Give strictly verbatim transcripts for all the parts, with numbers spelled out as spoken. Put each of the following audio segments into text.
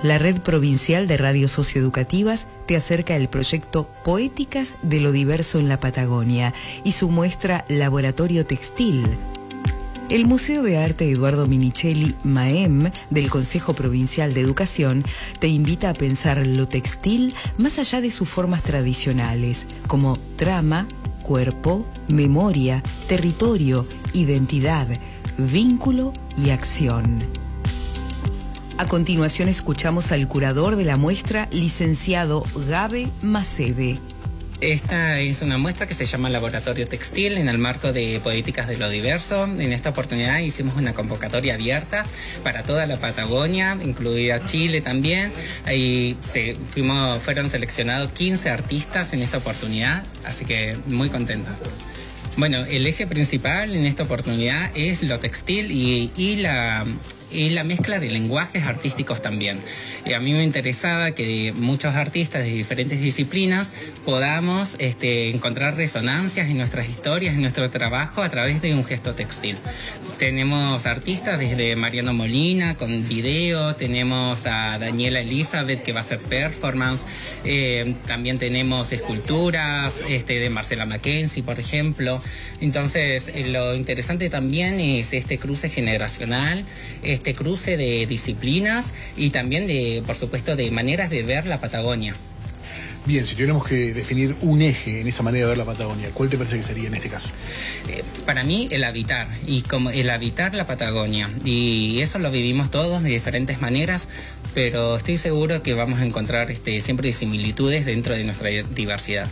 La Red Provincial de Radios Socioeducativas te acerca el proyecto Poéticas de lo Diverso en la Patagonia y su muestra Laboratorio Textil. El Museo de Arte Eduardo Minichelli, MAEM, del Consejo Provincial de Educación, te invita a pensar lo textil más allá de sus formas tradicionales, como trama, cuerpo, memoria, territorio, identidad, vínculo y acción. A continuación escuchamos al curador de la muestra, licenciado Gabe Macede. Esta es una muestra que se llama Laboratorio Textil en el marco de Poéticas de lo Diverso. En esta oportunidad hicimos una convocatoria abierta para toda la Patagonia, incluida Chile también. Ahí se, fuimos, fueron seleccionados quince artistas en esta oportunidad, así que muy contento. Bueno, el eje principal en esta oportunidad es lo textil y, y la... y la mezcla de lenguajes artísticos también. Y a mí me interesaba que muchos artistas de diferentes disciplinas podamos este, encontrar resonancias en nuestras historias, en nuestro trabajo a través de un gesto textil. Tenemos artistas desde Mariano Molina con video, tenemos a Daniela Elizabeth que va a hacer performance, eh, también tenemos esculturas este, de Marcela Mackenzie, por ejemplo. Entonces, eh, lo interesante también es este cruce generacional, este cruce de disciplinas y también de, por supuesto, de maneras de ver la Patagonia. Bien, si tuviéramos que definir un eje en esa manera de ver la Patagonia, ¿cuál te parece que sería en este caso? Eh, para mí, el habitar, y como el habitar la Patagonia. Y eso lo vivimos todos de diferentes maneras, pero estoy seguro que vamos a encontrar este, siempre similitudes dentro de nuestra diversidad.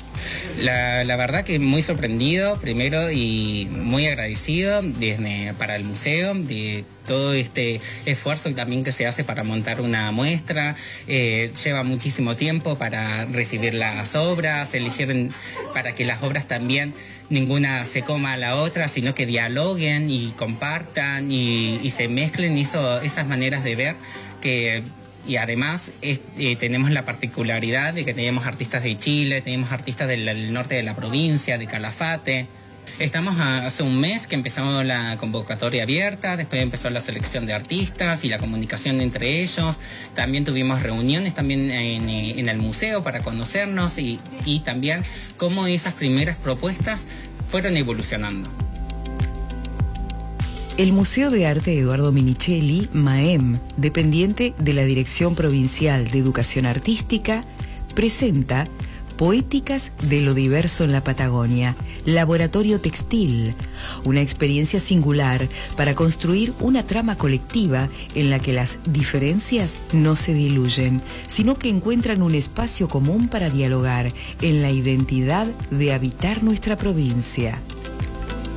La, la verdad que muy sorprendido primero y muy agradecido desde, para el museo de todo este esfuerzo también que se hace para montar una muestra. Eh, lleva muchísimo tiempo para recibir las obras, elegir para que las obras también ninguna se coma a la otra, sino que dialoguen y compartan y, y se mezclen eso, esas maneras de ver que... Y además es, eh, tenemos la particularidad de que tenemos artistas de Chile, tenemos artistas del, del norte de la provincia, de Calafate. Estamos a, hace un mes que empezamos la convocatoria abierta, después empezó la selección de artistas y la comunicación entre ellos. También tuvimos reuniones también en, en el museo para conocernos y, y también cómo esas primeras propuestas fueron evolucionando. El Museo de Arte Eduardo Minichelli, MAEM, dependiente de la Dirección Provincial de Educación Artística, presenta Poéticas de lo Diverso en la Patagonia, Laboratorio Textil, una experiencia singular para construir una trama colectiva en la que las diferencias no se diluyen, sino que encuentran un espacio común para dialogar en la identidad de habitar nuestra provincia.